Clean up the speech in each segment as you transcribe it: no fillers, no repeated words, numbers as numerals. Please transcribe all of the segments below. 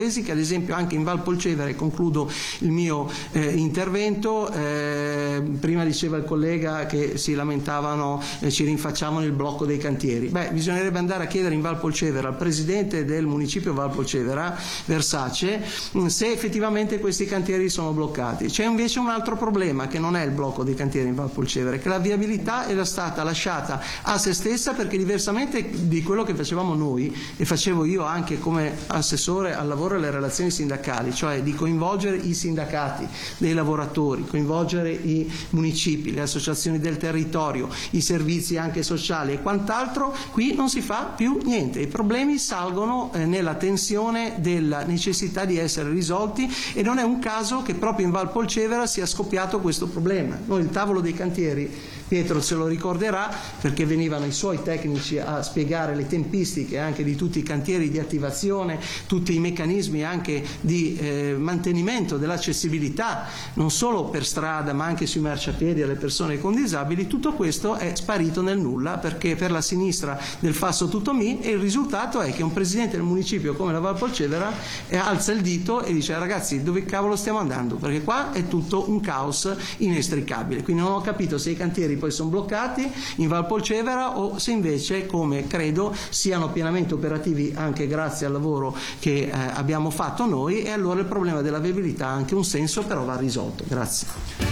che ad esempio anche in Val Polcevera, e concludo il mio intervento, prima diceva il collega che si lamentavano, ci rinfacciavano il blocco dei cantieri. Bisognerebbe andare a chiedere in Val Polcevera al presidente del municipio Val Polcevera, Versace, se effettivamente questi cantieri sono bloccati. C'è invece un altro problema, che non è il blocco dei cantieri in Val Polcevera, che la viabilità era stata lasciata a se stessa, perché diversamente di quello che facevamo noi, e facevo io anche come assessore al lavoro e alle relazioni sindacali, cioè di coinvolgere i sindacati dei lavoratori, coinvolgere i municipi, le associazioni del territorio, i servizi anche sociali e quant'altro, qui non si fa più niente. I problemi salgono nella tensione della necessità di essere risolti, e non è un caso che proprio in Val Polcevera sia scoppiato questo problema. Noi il tavolo dei cantieri, Pietro se lo ricorderà, perché venivano i suoi tecnici a spiegare le tempistiche anche di tutti i cantieri di attivazione, tutti i meccanismi anche di mantenimento dell'accessibilità, non solo per strada ma anche sui marciapiedi alle persone con disabili. Tutto questo è sparito nel nulla, perché per la sinistra del Fasso tutto mi, e il risultato è che un presidente del municipio come la Val Polcevera alza il dito e dice: ragazzi, dove cavolo stiamo andando? Perché qua è tutto un caos inestricabile. Quindi non ho capito se i cantieri poi sono bloccati in Val Polcevera o se invece, come credo, siano pienamente operativi anche grazie al lavoro che abbiamo fatto noi, e allora il problema della viabilità ha anche un senso, però va risolto. Grazie.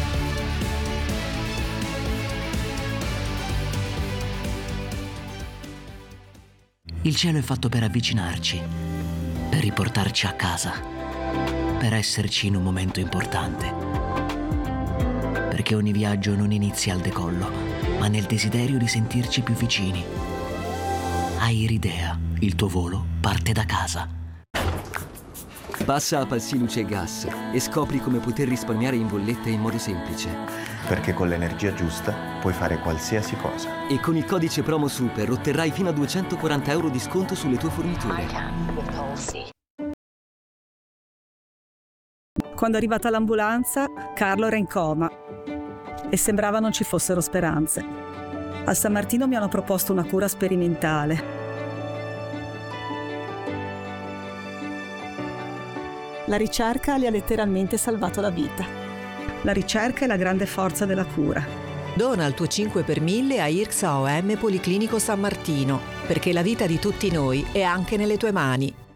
Il cielo è fatto per avvicinarci, per riportarci a casa, per esserci in un momento importante. Perché ogni viaggio non inizia al decollo, ma nel desiderio di sentirci più vicini. Airidea, il tuo volo parte da casa. Passa a Palsi Luce e Gas e scopri come poter risparmiare in bolletta in modo semplice. Perché con l'energia giusta puoi fare qualsiasi cosa. E con il codice promo SUPER otterrai fino a 240 euro di sconto sulle tue forniture. Quando è arrivata l'ambulanza, Carlo era in coma e sembrava non ci fossero speranze. Al San Martino mi hanno proposto una cura sperimentale. La ricerca gli ha letteralmente salvato la vita. La ricerca è la grande forza della cura. Dona il tuo 5 per 1000 a IRCSA OM Policlinico San Martino, perché la vita di tutti noi è anche nelle tue mani.